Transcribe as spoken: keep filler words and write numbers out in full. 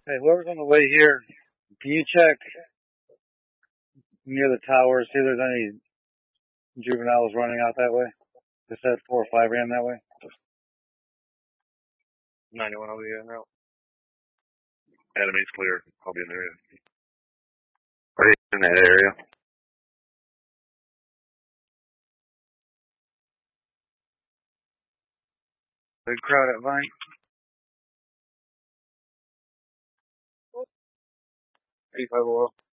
Hey, whoever's on the way here, can you check near the tower, see if there's any juveniles running out that way? They said four or five ran that way. ninety-one, I'll be in route. Enemy's clear. I'll be in there. Are they in that area? Big crowd at Vine. eighty-five oil.